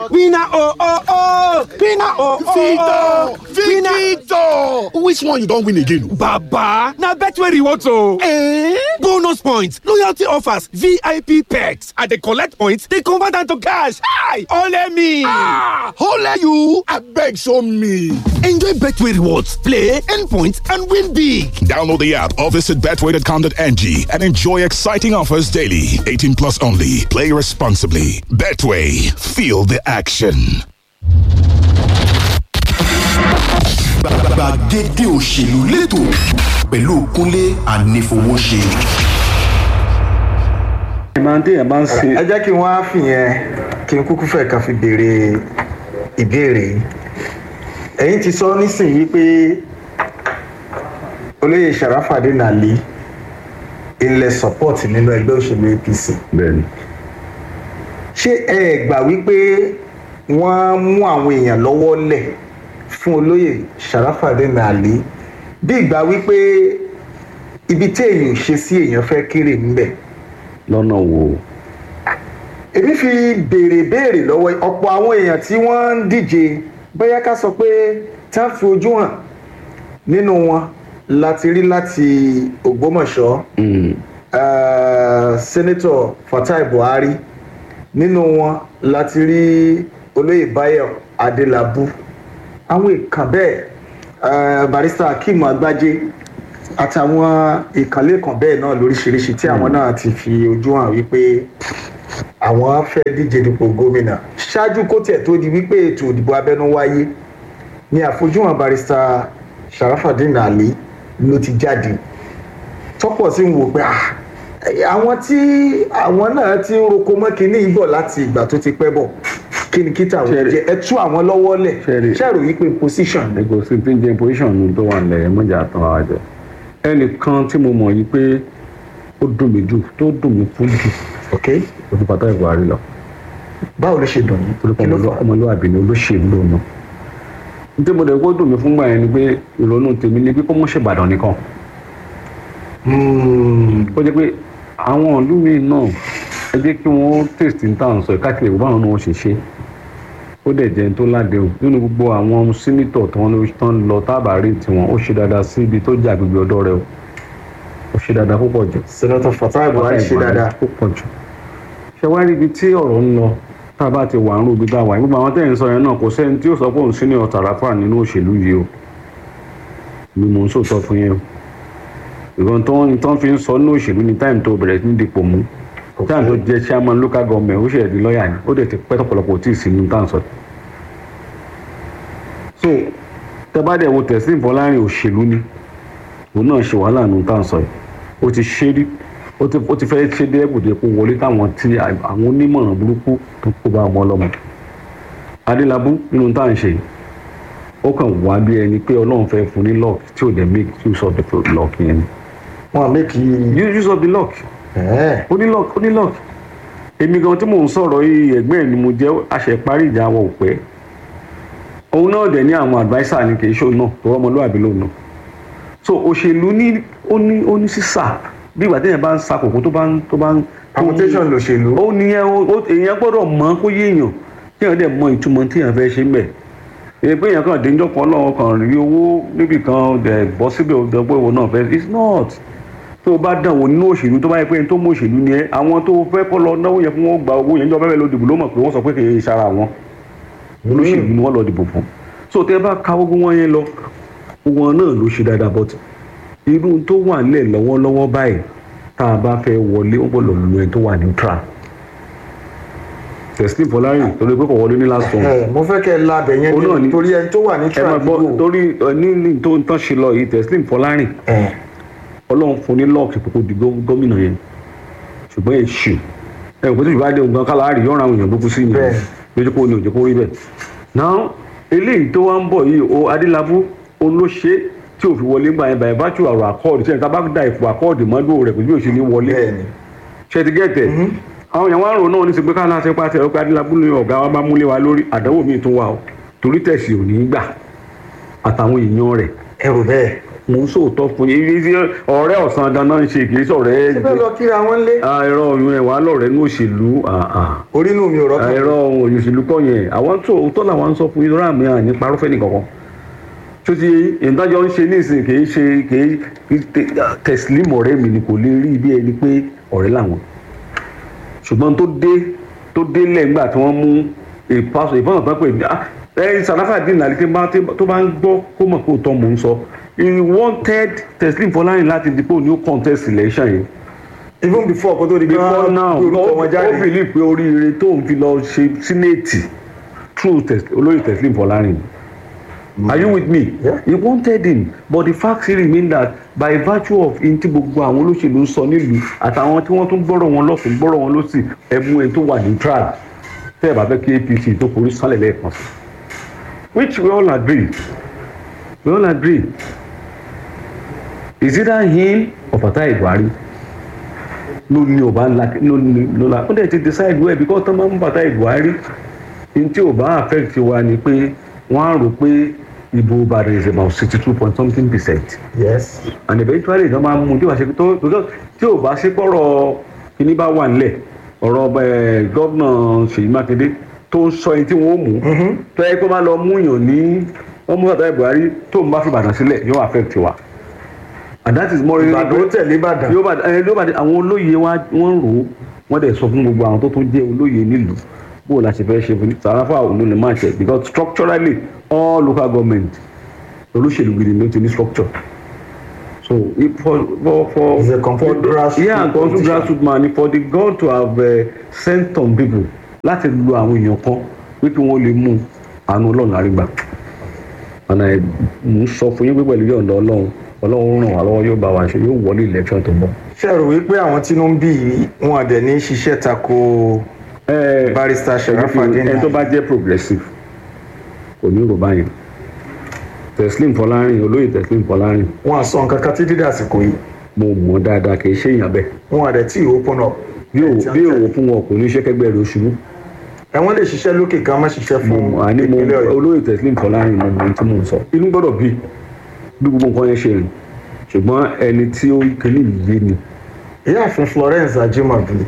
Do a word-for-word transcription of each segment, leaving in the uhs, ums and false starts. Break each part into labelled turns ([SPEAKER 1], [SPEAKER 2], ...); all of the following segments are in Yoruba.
[SPEAKER 1] Winner oh oh oh! Winner oh oh oh!
[SPEAKER 2] Victor! Which one you don win again?
[SPEAKER 1] Baba! Na Betway rewards o! Eh? Bonus points, loyalty offers, V I P perks. I dey collect points, dey convert am to cash. Hi! Ole me!
[SPEAKER 2] Ah! Ole you! Abeg show me!
[SPEAKER 1] Enjoy Betway rewards, play, earn points, and win big.
[SPEAKER 3] Download the app or visit betway dot com dot n g and enjoy exciting offers daily. eighteen plus only. Play responsibly. Betway. Feel the action.
[SPEAKER 4] Gbàgede òṣèlú lẹ́tọ̀ pẹ̀lú Kúnlé Anífowóṣe.
[SPEAKER 5] Ẹ jẹ́ kí wọ́n á fìyẹn kí n kúkú fẹ́ kan fi béèrè ìbéèrè yìí. Ẹ̀yin ti sọ nísìnyí pé olóyè Sharafadeen Ali ilẹ̀ support nínú ẹgbẹ́ òṣèlú A P C.
[SPEAKER 6] Bẹ́ẹ̀ni.
[SPEAKER 5] Ṣé ẹ gbà wípé wọ́n mú àwọn èèyàn lọ́wọ́ lẹ̀ fún olóyè Sharafadeen Ali bí ìgbà wípé ibi tí èèyàn ṣe sí èèyàn fẹ́ kéré níbẹ̀?
[SPEAKER 6] Lọ́nà wo?
[SPEAKER 5] Èmi fi béèrè béèrè lọ́wọ́ ọ̀pọ̀ àwọn èèyàn tí wọ́n ń díje bóyá ká sọ pé tí wọ́n fi ojú hàn nínú wọn láti rí láti Ògbómọ̀ṣọ́ Senator Fatai Buhari, nínú wọn láti rí olóyè Báyọ̀ Adélabú, àwọn ìkàn bẹ́ẹ̀ Barrister Akeem Agbájé àtàwọn ìkànlé kan bẹ́ẹ̀ náà lóríṣiríṣi tí àwọn náà ti fi ojú hàn wípé àwọn fẹ́ díje dupò gómìnà ṣáájú kó tẹ̀ tó di wípé ètò ìdìbò abẹ́nú wáyé ní àfojúhàn Barrister Sharafadeen Ali ló ti jáde tọ́pọ̀ sí ń wò pé àwọn tí àwọn náà ti ń roko mọ́ kínní ìbọ̀ láti ìgbà tó ti pẹ́ bọ̀ kí ni kíta àwọn jẹ ẹ tú àwọn lọ́wọ́ lẹ̀ ṣẹ́rò yí pé position.
[SPEAKER 6] ẹ̀kọ́ sí tí ń jẹ́ position ní tó wà nílẹ̀ mọ́jà tán ara jẹ ẹnìkan tí mo mọ̀ yí pé ó dùn mí jù tó dùn mí fún jù ó ti Fatai Buhari lọ.
[SPEAKER 5] Báwo ló ṣe dùn yín?
[SPEAKER 6] torí ọmọlúwàbí ni olóṣèlú lòun náà nítorí mo dẹ̀ kó dùn mí fún gbà yẹn ni pé ìrònú tèmi ni pé kó mọ́ ṣèbàdàn nìkan. ó jẹ́ pé àwọn ìlú mi náà ẹ jẹ́ kí wọ́n tèsì ní tàn sọ ìkáàkiri ìwọ báwọn náà ṣe ṣe ó dẹ̀ jẹ́ tó ládéhùn nínú gbogbo àwọn sínítọ̀ tí wọ́n tán lọ tábàárí tiwọn ó ṣe dáadáa sí ibi tó jà gbogbo ọ̀dọ́ rẹ̀ ó ṣe dáadáa púpọ̀ jù.
[SPEAKER 5] Senator Fatai Buhari ṣe dáadáa
[SPEAKER 6] púpọ̀ jù. ṣé wá rí ibi tí ọ̀rọ̀ ń lọ tá a bá ti wà ń rú ibi tá a wà gbogbo àwọn tẹ̀yìn sọ yẹn náà kò sẹ́ni tí ó sọ pé òun sí ní ọ̀tàràfà nínú òṣèlú yìí o ni mò ń sòtọ́ fún yẹn o ìgbọ́n tó ń tán fi ń sọ ní òṣèlú ní táìmù tó bẹ̀rẹ̀ ní dipò mú táìmù tó jẹ́ chairman local government ó ṣẹ̀dí lọ́ọ̀yà ni ó dẹ̀ ti pẹ́ tọ̀pọ̀lọpọ̀ tí ì sí ní táìmù sọ. so tẹ bá dẹ̀ wo Teslim Fọlárin òṣèlú ni òun náà ṣe wàhálà ní táìmù sọ yìí ó ti ṣe rí ó ti fẹ́ ṣe dé ẹ̀bùdó epo wọlé táwọn tí àwọn onímọ̀ràn burúkú tó kó bá ọmọ ọlọ́mọ. Adélabú nínú táìmù ṣe ó kàn wá bí ẹni pé Ọlọ́run fẹ́ fún ní lock tí ò dẹ̀ make use of the lock yẹn ni.
[SPEAKER 5] Wọ́n make
[SPEAKER 6] use of the lock. ó ní lock ó ní lock. èmi gan tí mò ń sọ̀rọ̀ yìí ẹ̀gbẹ́ ẹ̀ ni mo jẹ́ àṣẹparí ìjà wọ̀ pẹ́. òun náà dẹ̀ ní àwọn adviser ni kì í ṣó náà tó ọmọlúwàbí lòun náà. so òṣèlú ní ó ní ó ní sísà bí ìgbà téèyàn bá ń sa kòkó tó bá ń tó bá ń.
[SPEAKER 5] permutation lòṣèlú.
[SPEAKER 6] ó ní èèyàn gbọ́dọ̀ mọ̀ kó yé èèyàn téèyàn dẹ̀ mọ̀ ìtumọ̀ téèyàn fẹ́ ṣe mẹ́ èpè èèyàn kan déńjọ́ kan lọ́wọ́ kan rí owó níbì kan dẹ̀ bọ́ síbẹ̀ ọ̀dọ́ pé òun náà fẹ́ it's not tó o bá dàn wò nínú òṣèlú tó bá yẹ pé ẹni tó mú òṣèlú ni ẹ àwọn tó fẹ́ kọ́ lọ náwó yẹn fún wọn gba owó yẹn jọ bẹ́ẹ̀ lọ dìbò ló mọ̀ pé wọ́n sọ pé kì í ṣara wọn olóṣèlú ni wọ́n lọ dìbò fún so tẹ́ bá ka gbogbo wọn yẹn lọ wọn náà ló ṣe dáadáa but irú tó wà nílẹ̀ lọ́wọ́lọ́wọ́ báyìí tá a bá fẹ́ wọlé ó gbọ́dọ̀ lu ẹni tó wà neutral. Teslim Fọlárin torí pé kò wọlé ní last one.
[SPEAKER 5] mo fẹ́ kẹ́ ẹ labẹ̀ yẹn nítorí ẹni tó wà neutral.
[SPEAKER 6] ẹ máa gbọ́ torí ní tó ń tán ṣe lọ yìí Teslim Fọlárin Ọlọ́run fún ní lọ́ọ̀kì pé kò di gómìnà yẹn ṣùgbọ́n èṣù ẹ kò tó ìbá dé nǹkan kálá rí yọ̀ọ̀ràn àwọn èèyàn gbogbo sí yẹn lójú kó ní òjò kó rí bẹ́ẹ̀. náà eléyìí tó wá ń bọ̀ yìí o Adélabú olóṣè tí ò fi wọlé gbà yẹn báyìí bá tù àrò àkọọ̀dù tí ẹ̀ tá bá da ìfò àkọọ̀dù mọ́dún rẹ̀ kò bí òṣèlú wọlé ṣe ti gẹ̀tẹ̀ àwọn èèyàn wá rò náà ní sèpé káàlà ṣe pàṣẹ ọkọ Adélabú ní ọ̀gá wa bá múlé wa lórí àdánwò míì tún wà ó torí tẹ̀sí ò ní gbà àtàwọn èèyàn rẹ̀
[SPEAKER 5] ẹrù bẹ́ẹ̀
[SPEAKER 6] mo ń sòótọ́ fún yín ọ̀rẹ́ ọ̀sán dáná ń ṣe kì í sọ̀rẹ́.
[SPEAKER 5] ṣé bẹ́ẹ̀ lọ kíra wọn lé.
[SPEAKER 6] ẹ̀rọ òyìn ẹ̀wà lọ̀rẹ́ ní òṣèlú.
[SPEAKER 5] orí inú mi ò rọ́pò.
[SPEAKER 6] ẹ̀rọ òyìn òṣèlú kọ́ yẹn àwọn tó òótọ́ làwọn ń sọ fún yín lọ́rọ̀ àmì àní parọ́fẹ́ nìkankan. tó ti ìdájọ́ ń ṣe nísìnyí kì í ṣe kì í tẹ̀sílímù ọ̀rẹ́ mi ni kò lè rí bí ẹni pé ọ̀rẹ́ làwọn. ṣùgbọ́n tó dé tó dé lẹ́gbàá tí wọ́n mú ìfọ̀nà tó pè ẹ Sàràfàdín Àlìkí tó bá ń gbọ́ kó mọ̀ pé òótọ́ mò ń sọ he wanted Teslim Fọlárin láti dìpọ̀ ní ó contest election yìí.
[SPEAKER 5] even before kó tó di
[SPEAKER 6] before now ó bìlí pé oríire tó ń fi lọ ṣe sínéètì through olóyè Teslim Fọlárin. Are you with me?
[SPEAKER 5] Yeah.
[SPEAKER 6] He wanted him, but the fact still remain that by virtue of in tí gbogbo àwọn olóṣèlú ń sọ nílùú àtàwọn tí wọ́n tún gbọ́rọ̀ wọn lọ́sùn gbọ́rọ̀ wọn lọ́sì ẹ̀mú ẹ̀ tó wà neutral tẹ́ ẹ̀ bá fẹ́ kí A P C tó forí sálẹ̀ lẹ́ẹ̀kan sí. Which we all agree. We all agree. Is either him or Fatai Buhari? No ní ọba ńlá no ní lọ́la. Ó dẹ̀ ti decide well because tó máa ń Fatai Buhari. In tí ò bá affect wa ni pé wọ́n á rò pé ìbò Ìbàdàn is about sixty two point something percent.
[SPEAKER 5] Yes.
[SPEAKER 6] And eventually tó máa mú tí wàá ṣe tó because tí ò bá ṣe pọ̀rọ̀ kíní bá wà nílẹ̀ ọ̀rọ̀ gọ́vnà Ṣèyí Mákindé tó ń sọ ẹni tí wọ́n mú tó yẹ kó máa lọ mú yàn ní wọ́n mú Fatai Buhari tó ń bá fi Ìbàdàn sílẹ̀ yóò affect wa. And that is more.
[SPEAKER 5] Ìbàdàn ó tẹ̀lé Ìbàdàn.
[SPEAKER 6] yóò bá àwọn olóye wa wọ́n rò ó wọ́n dẹ̀ sọ fún gbogbo àwọn tó tún jẹ́ olóye nílùú bó o la ṣe fẹ́ ṣe fún Sàràfà òun lè máa ṣe because structurally all local government olóṣèlú gidi ló ti ní structure. So if for for for
[SPEAKER 5] It's a complete grassroots
[SPEAKER 6] yeah complete grassroots man for the God to have uh, sent some people láti lu àwọn èèyàn kan wípé wọ́n lè mú àánú Ọlọ́run àrígbà ọ̀nà ẹ̀ ń sọ fún yín pé pẹ̀lú yọ̀ǹda Ọlọ́run Ọlọ́run ràn wá lọ́wọ́ yóò bá wa ṣe yóò wọlé election tó ń bọ̀.
[SPEAKER 5] ṣé ẹ rò wípé àwọn tí ń bí yìí wọn àdẹ ní ṣiṣẹ́ tako Barrister Sharafadeen?
[SPEAKER 6] ẹni tó bá jẹ́ progressive kò ní rò báyìí Teslim Fọlárin olóyè Teslim Fọlárin.
[SPEAKER 5] wọn à sọ nǹkan kan tí dídà àsìkò yìí.
[SPEAKER 6] mo mọ̀ dáadáa kì í ṣe èèyàn bẹ́ẹ̀.
[SPEAKER 5] wọn àdẹ tí open up.
[SPEAKER 6] bí òwò fún wọn kò ní ṣe kẹgbẹ́ rẹ̀ oṣù.
[SPEAKER 5] ẹ̀wọ̀n lè ṣiṣẹ́ lókè kan má ṣiṣẹ́ fún
[SPEAKER 6] àní mo olóyè Teslim Fọlárin mo mọ̀ tí mo ń sọ inú gbọ́dọ̀ bí bí gbogbo nǹkan yẹn ṣe rìn ṣùgbọ́n ẹni tí ó kéde yé ni.
[SPEAKER 5] ìyáàfin Florence Ajimabi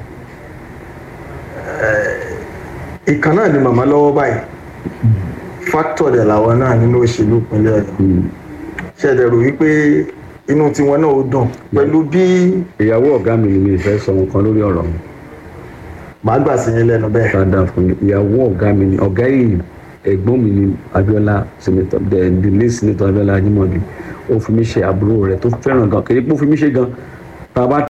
[SPEAKER 5] ìkan náà ni màmá lọ́wọ́ báyìí factor dẹ̀ làwọn náà nínú òṣèlú ìpínlẹ̀ Ọ̀yọ́ ṣẹ̀dẹ̀ rò wípé inú tiwọn náà ó dùn pẹ̀lú bí.
[SPEAKER 6] ìyàwó ọ̀gá mi ni ìfẹ́ sọ nǹkan lórí ọ̀rọ̀ mi.
[SPEAKER 5] màá gbà sí yín lẹ́nu bẹ́ẹ̀.
[SPEAKER 6] dáadáa fún mi ìyàwó ọ̀gá mi ni ọ̀gá yìí ẹ̀gbọ́n mi ni Abíọ́lá senator the the late senator Abíọ́lá Ajímọ̀bí ó fi mí ṣe àbúrò rẹ̀ tó fẹ́ràn gan kì í pé ó fi mí ṣe gan tá a bá